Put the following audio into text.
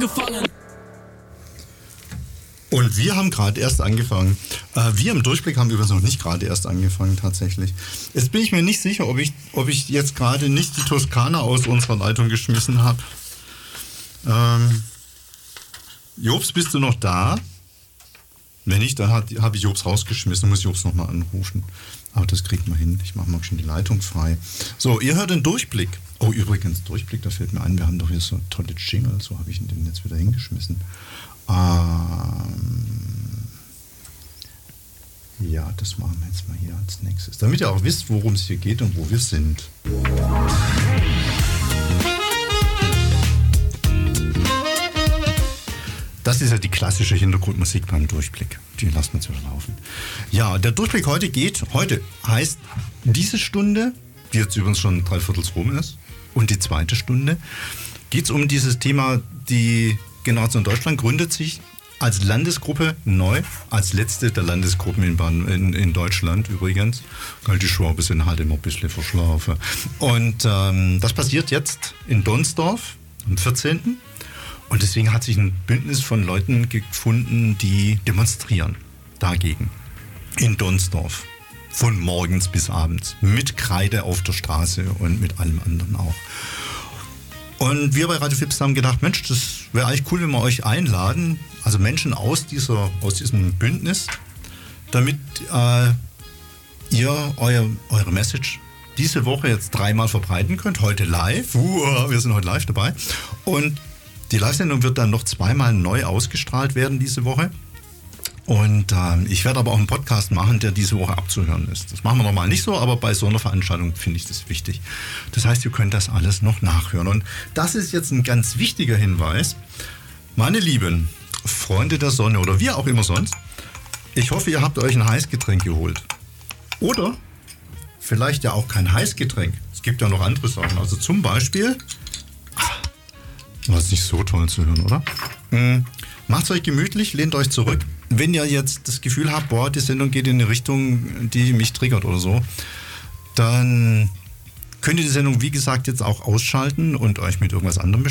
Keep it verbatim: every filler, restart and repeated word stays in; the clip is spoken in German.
gefangen. Und wir haben gerade erst angefangen. Äh, wir im Durchblick haben übrigens noch nicht gerade erst angefangen, tatsächlich. Jetzt bin ich mir nicht sicher, ob ich, ob ich jetzt gerade nicht die Toskana aus unserer Leitung geschmissen habe. Ähm, Jobs, bist du noch da? Wenn nicht, dann habe ich Jobs rausgeschmissen, muss Jobs nochmal anrufen. Aber das kriegt man hin. Ich mache mal schon die Leitung frei. So, ihr hört den Durchblick. Oh, übrigens, Durchblick, da fällt mir ein, wir haben doch hier so tolle Jingle. So habe ich ihn denn jetzt wieder hingeschmissen. Ähm, ja, das machen wir jetzt mal hier als nächstes. Damit ihr auch wisst, worum es hier geht und wo wir sind. Das ist ja die klassische Hintergrundmusik beim Durchblick. Die lassen wir jetzt wieder laufen. Ja, der Durchblick heute geht, heute heißt diese Stunde, die jetzt übrigens schon dreiviertels rum ist, und die zweite Stunde, geht es um dieses Thema, die Generation Deutschland gründet sich als Landesgruppe neu, als letzte der Landesgruppen in, Baden, in, in Deutschland übrigens. Die Schwaben sind halt immer ein bisschen verschlafen. Und ähm, das passiert jetzt in Donsdorf am vierzehnten Und deswegen hat sich ein Bündnis von Leuten gefunden, die demonstrieren dagegen. In Donsdorf. Von morgens bis abends. Mit Kreide auf der Straße und mit allem anderen auch. Und wir bei Radio Fips haben gedacht, Mensch, das wäre eigentlich cool, wenn wir euch einladen, also Menschen aus, dieser, aus diesem Bündnis, damit äh, ihr euer, eure Message diese Woche jetzt dreimal verbreiten könnt. Heute live. Uh, wir sind heute live dabei. Und die Live-Sendung wird dann noch zweimal neu ausgestrahlt werden diese Woche. Und äh, ich werde aber auch einen Podcast machen, der diese Woche abzuhören ist. Das machen wir normal nicht so, aber bei so einer Veranstaltung finde ich das wichtig. Das heißt, ihr könnt das alles noch nachhören. Und das ist jetzt ein ganz wichtiger Hinweis. Meine lieben Freunde der Sonne oder wie auch immer sonst, ich hoffe, ihr habt euch ein Heißgetränk geholt. Oder vielleicht ja auch kein Heißgetränk. Es gibt ja noch andere Sachen. Also zum Beispiel, was nicht so toll zu hören, oder? Hm. Macht es euch gemütlich, lehnt euch zurück. Wenn ihr jetzt das Gefühl habt, boah, die Sendung geht in eine Richtung, die mich triggert oder so, dann könnt ihr die Sendung, wie gesagt, jetzt auch ausschalten und euch mit irgendwas anderem beschäftigen.